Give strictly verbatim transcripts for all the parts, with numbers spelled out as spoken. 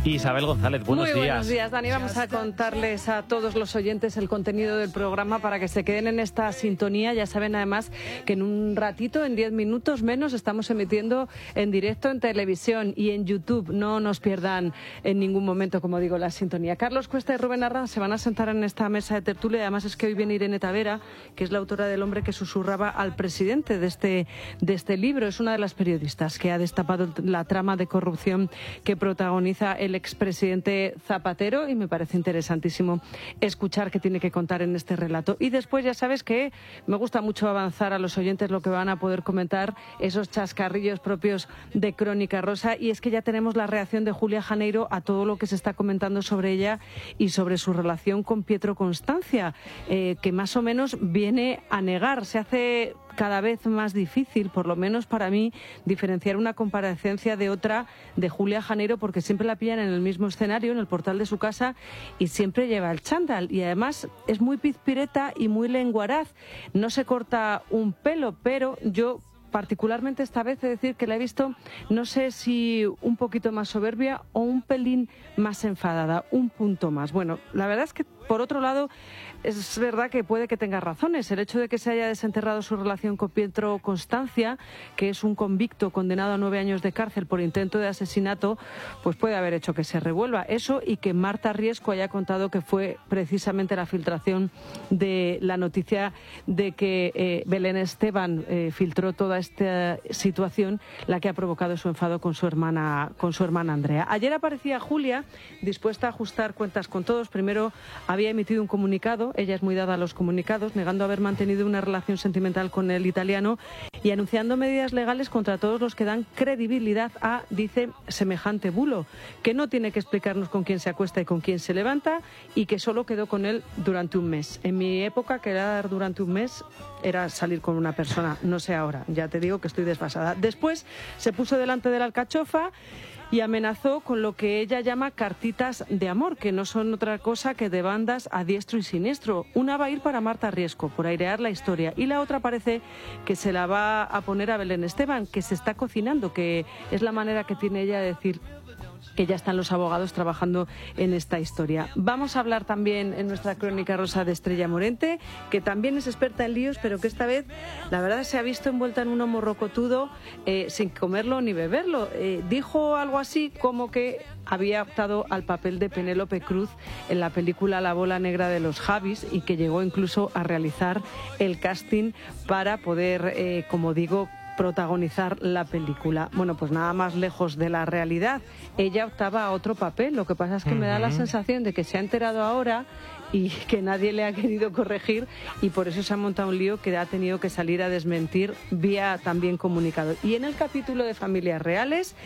Isabel González, buenos Muy días. buenos días, Dani. Vamos a contarles a todos los oyentes el contenido del programa para que se queden en esta sintonía. Ya saben además que en un ratito, en diez minutos menos, estamos emitiendo en directo en televisión y en YouTube. No nos pierdan en ningún momento, como digo, la sintonía. Carlos Cuesta y Rubén Arranz se van a sentar en esta mesa de tertulia. Además es que hoy viene Irene Tavera, que es la autora del hombre que susurraba al presidente de este, de este libro. Es una de las periodistas que ha destapado la trama de corrupción que protagoniza el expresidente Zapatero, y me parece interesantísimo escuchar qué tiene que contar en este relato. Y después ya sabes que me gusta mucho avanzar a los oyentes lo que van a poder comentar, esos chascarrillos propios de Crónica Rosa, y es que ya tenemos la reacción de Julia Janeiro a todo lo que se está comentando sobre ella y sobre su relación con Pietro Constancia, eh, que más o menos viene a negar. Se hace cada vez más difícil, por lo menos para mí, diferenciar una comparecencia de otra de Julia Janeiro, porque siempre la pillan en el mismo escenario, en el portal de su casa, y siempre lleva el chándal. Y además es muy pizpireta y muy lenguaraz. No se corta un pelo, pero yo particularmente esta vez he de decir que la he visto, no sé si un poquito más soberbia o un pelín más enfadada, un punto más. Bueno, la verdad es que, por otro lado, es verdad que puede que tenga razones. El hecho de que se haya desenterrado su relación con Pietro Constancia, que es un convicto condenado a nueve años de cárcel por intento de asesinato, pues puede haber hecho que se revuelva. Eso, y que Marta Riesco haya contado que fue precisamente la filtración de la noticia de que eh, Belén Esteban eh, filtró toda esta situación la que ha provocado su enfado con su hermana, con su hermana Andrea. Ayer aparecía Julia dispuesta a ajustar cuentas con todos. Primero había emitido un comunicado, ella es muy dada a los comunicados, negando haber mantenido una relación sentimental con el italiano y anunciando medidas legales contra todos los que dan credibilidad a, dice, semejante bulo, que no tiene que explicarnos con quién se acuesta y con quién se levanta, y que solo quedó con él durante un mes. En mi época, quedar durante un mes era salir con una persona, no sé ahora, ya te digo que estoy desfasada. Después se puso delante de la alcachofa y amenazó con lo que ella llama cartitas de amor, que no son otra cosa que de bandas a diestro y siniestro. Una va a ir para Marta Riesco, por airear la historia, y la otra parece que se la va a poner a Belén Esteban, que se está cocinando, que es la manera que tiene ella de decir que ya están los abogados trabajando en esta historia. Vamos a hablar también en nuestra Crónica Rosa de Estrella Morente, que también es experta en líos, pero que esta vez, la verdad, se ha visto envuelta en un morrocotudo eh, sin comerlo ni beberlo. Eh, dijo algo así como que había optado al papel de Penélope Cruz en la película La bola negra de los Javis, y que llegó incluso a realizar el casting para poder, eh, como digo, protagonizar la película. Bueno, pues nada más lejos de la realidad. Ella optaba a otro papel. Lo que pasa es que uh-huh. me da la sensación de que se ha enterado ahora y que nadie le ha querido corregir, y por eso se ha montado un lío que ha tenido que salir a desmentir vía también comunicado. Y en el capítulo de Familias Reales,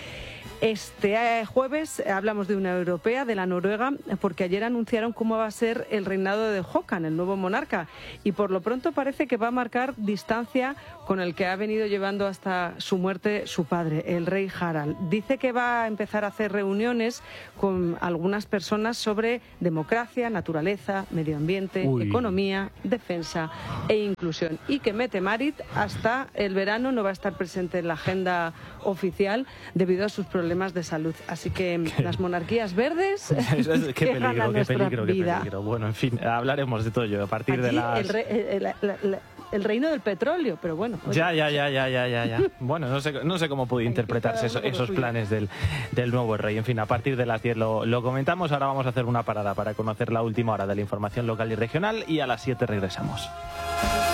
este jueves hablamos de una europea, de la noruega, porque ayer anunciaron cómo va a ser el reinado de Håkan, el nuevo monarca, y por lo pronto parece que va a marcar distancia con el que ha venido llevando hasta su muerte su padre, el rey Harald. Dice que va a empezar a hacer reuniones con algunas personas sobre democracia, naturaleza, medio ambiente, Uy. economía, defensa e inclusión, y que Mette Marit hasta el verano no va a estar presente en la agenda oficial debido a sus problemas de salud. Así que ¿Qué? las monarquías verdes qué peligro, qué peligro, qué vida. peligro. Bueno, en fin, hablaremos de todo ello a partir Allí de las... El, re, el, el, el, el reino del petróleo, pero bueno. Oye. Ya, ya, ya, ya, ya, ya, ya. Bueno, no sé, no sé cómo puede interpretarse eso, esos planes del, del nuevo rey. En fin, a partir de las diez lo, lo comentamos. Ahora vamos a hacer una parada para conocer la última hora de la información local y regional, y a las siete regresamos.